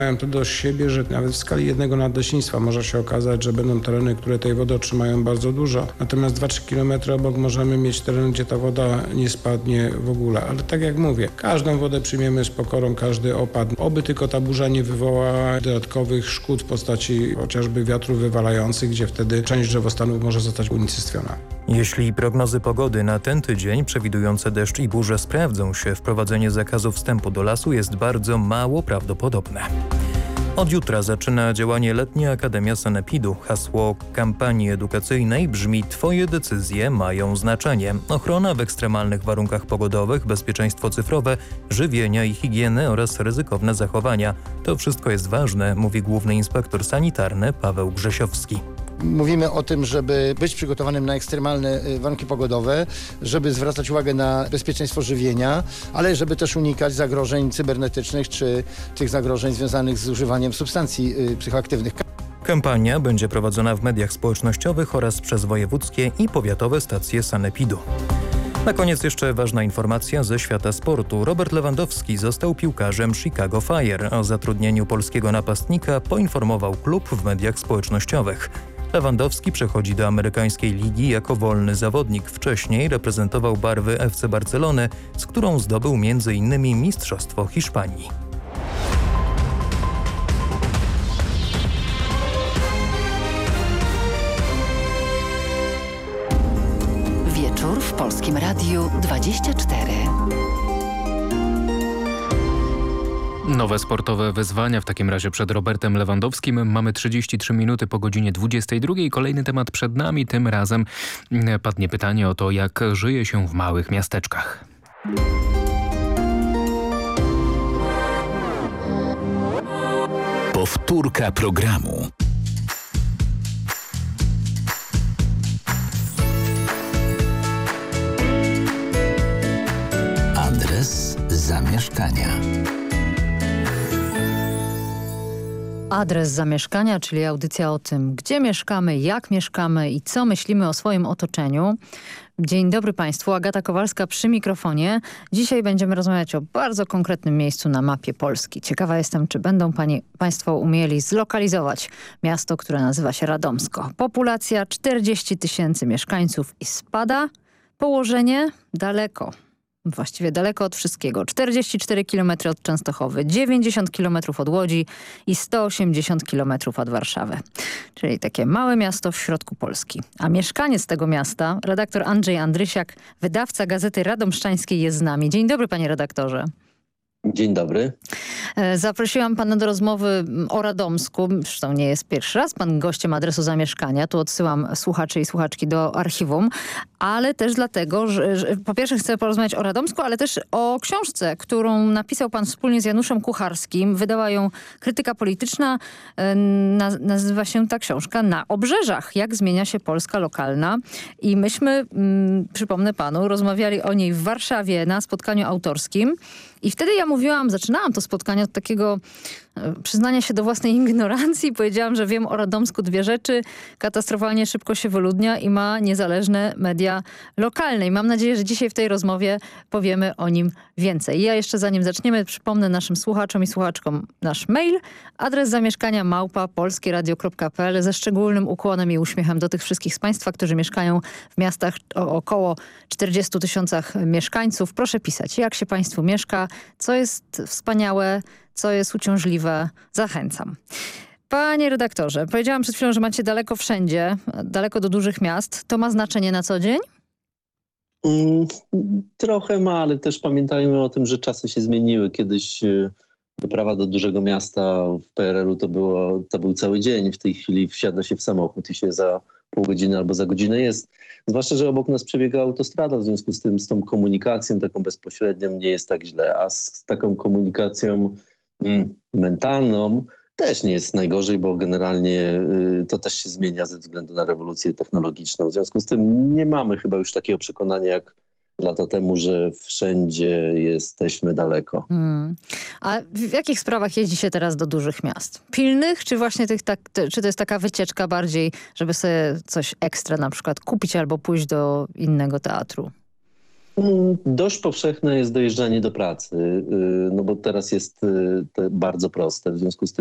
Mają to do siebie, że nawet w skali jednego nadleśnictwa może się okazać, że będą tereny, które tej wody otrzymają bardzo dużo. Natomiast 2-3 km obok możemy mieć teren, gdzie ta woda nie spadnie w ogóle. Ale tak jak mówię, każdą wodę przyjmiemy z pokorą, każdy opad. Oby tylko ta burza nie wywołała dodatkowych szkód w postaci chociażby wiatrów wywalających, gdzie wtedy część drzewostanów może zostać unicestwiona. Jeśli prognozy pogody na ten tydzień przewidujące deszcz i burze sprawdzą się, wprowadzenie zakazu wstępu do lasu jest bardzo mało prawdopodobne. Od jutra zaczyna działanie Letnia Akademia Sanepidu. Hasło kampanii edukacyjnej brzmi: Twoje decyzje mają znaczenie. Ochrona w ekstremalnych warunkach pogodowych, bezpieczeństwo cyfrowe, żywienia i higieny oraz ryzykowne zachowania. To wszystko jest ważne, mówi główny inspektor sanitarny Paweł Grzesiowski. Mówimy o tym, żeby być przygotowanym na ekstremalne warunki pogodowe, żeby zwracać uwagę na bezpieczeństwo żywienia, ale żeby też unikać zagrożeń cybernetycznych czy tych zagrożeń związanych z używaniem substancji psychoaktywnych. Kampania będzie prowadzona w mediach społecznościowych oraz przez wojewódzkie i powiatowe stacje sanepidu. Na koniec jeszcze ważna informacja ze świata sportu. Robert Lewandowski został piłkarzem Chicago Fire. O zatrudnieniu polskiego napastnika poinformował klub w mediach społecznościowych. Lewandowski przechodzi do amerykańskiej ligi jako wolny zawodnik. Wcześniej reprezentował barwy FC Barcelony, z którą zdobył m.in. Mistrzostwo Hiszpanii. Wieczór w Polskim Radiu 24. Nowe sportowe wyzwania w takim razie przed Robertem Lewandowskim. Mamy 33 minuty po godzinie 22. Kolejny temat przed nami. Tym razem padnie pytanie o to, jak żyje się w małych miasteczkach. Powtórka programu. Adres zamieszkania. Adres zamieszkania, czyli audycja o tym, gdzie mieszkamy, jak mieszkamy i co myślimy o swoim otoczeniu. Dzień dobry Państwu, Agata Kowalska przy mikrofonie. Dzisiaj będziemy rozmawiać o bardzo konkretnym miejscu na mapie Polski. Ciekawa jestem, czy będą Państwo umieli zlokalizować miasto, które nazywa się Radomsko. Populacja 40 000 mieszkańców i spada. Położenie daleko. Właściwie daleko od wszystkiego. 44 km od Częstochowy, 90 km od Łodzi i 180 km od Warszawy. Czyli takie małe miasto w środku Polski. A mieszkaniec tego miasta, redaktor Andrzej Andrysiak, wydawca Gazety Radomszczańskiej, jest z nami. Dzień dobry, panie redaktorze. Dzień dobry. Zaprosiłam pana do rozmowy o Radomsku. Zresztą nie jest pierwszy raz pan gościem adresu zamieszkania. Tu odsyłam słuchaczy i słuchaczki do archiwum. Ale też dlatego, że po pierwsze chcę porozmawiać o Radomsku, ale też o książce, którą napisał pan wspólnie z Januszem Kucharskim. Wydała ją Krytyka Polityczna. Nazywa się ta książka Na obrzeżach. Jak zmienia się Polska lokalna. I myśmy, przypomnę panu, rozmawiali o niej w Warszawie na spotkaniu autorskim. I wtedy ja zaczynałam to spotkanie od takiego przyznania się do własnej ignorancji. Powiedziałam, że wiem o Radomsku dwie rzeczy. Katastrofalnie szybko się wyludnia i ma niezależne media lokalne. I mam nadzieję, że dzisiaj w tej rozmowie powiemy o nim więcej. Ja jeszcze zanim zaczniemy, przypomnę naszym słuchaczom i słuchaczkom nasz mail. Adres zamieszkania @polskieradio.pl ze szczególnym ukłonem i uśmiechem do tych wszystkich z Państwa, którzy mieszkają w miastach o około 40 000 mieszkańców. Proszę pisać, jak się Państwu mieszka, co jest wspaniałe, co jest uciążliwe. Zachęcam. Panie redaktorze, powiedziałam przed chwilą, że macie daleko wszędzie, daleko do dużych miast. To ma znaczenie na co dzień? Trochę ma, ale też pamiętajmy o tym, że czasy się zmieniły. Kiedyś wyprawa do dużego miasta w PRL-u to był cały dzień. W tej chwili wsiada się w samochód i się za pół godziny albo za godzinę jest. Zwłaszcza, że obok nas przebiega autostrada, w związku z tym z tą komunikacją taką bezpośrednią nie jest tak źle, a z taką komunikacją mentalną też nie jest najgorzej, bo generalnie to też się zmienia ze względu na rewolucję technologiczną. W związku z tym nie mamy chyba już takiego przekonania jak lata temu, że wszędzie jesteśmy daleko. A w jakich sprawach jeździ się teraz do dużych miast? Pilnych, czy właśnie czy to jest taka wycieczka bardziej, żeby sobie coś ekstra na przykład kupić albo pójść do innego teatru? Dość powszechne jest dojeżdżanie do pracy, no bo teraz jest to bardzo proste. W związku z tym